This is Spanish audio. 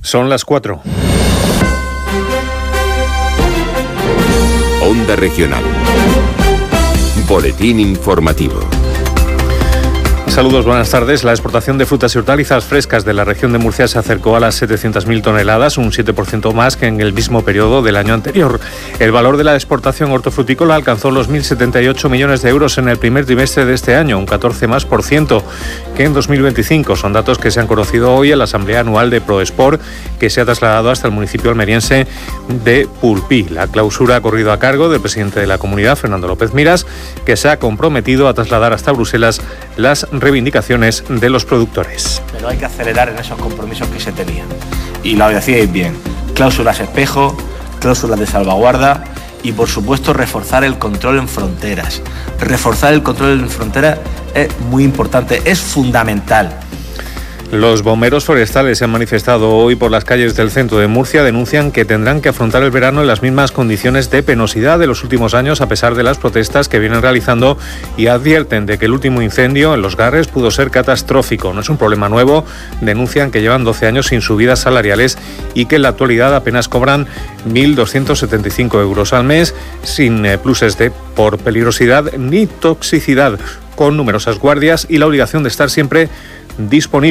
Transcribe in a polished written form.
Son las 4. Onda Regional. Boletín informativo. Saludos, buenas tardes. La exportación de frutas y hortalizas frescas de la región de Murcia se acercó a las 700.000 toneladas, un 7% más que en el mismo periodo del año anterior. El valor de la exportación hortofrutícola alcanzó los 1.078 millones de euros en el primer trimestre de este año, un 14% que en 2025. Son datos que se han conocido hoy en la Asamblea Anual de ProExport, que se ha trasladado hasta el municipio almeriense de Pulpí. La clausura ha corrido a cargo del presidente de la comunidad, Fernando López Miras, que se ha comprometido a trasladar hasta Bruselas las reivindicaciones de los productores. Pero hay que acelerar en esos compromisos que se tenían. Y lo decíais bien, cláusulas espejo, cláusulas de salvaguarda y, por supuesto, reforzar el control en fronteras. Reforzar el control en fronteras es muy importante, es fundamental. Los bomberos forestales se han manifestado hoy por las calles del centro de Murcia. Denuncian que tendrán que afrontar el verano en las mismas condiciones de penosidad de los últimos años, a pesar de las protestas que vienen realizando, y advierten de que el último incendio en Los Garres pudo ser catastrófico. No es un problema nuevo. Denuncian que llevan 12 años sin subidas salariales y que en la actualidad apenas cobran 1.275 euros al mes, sin pluses por peligrosidad ni toxicidad, con numerosas guardias y la obligación de estar siempre disponible.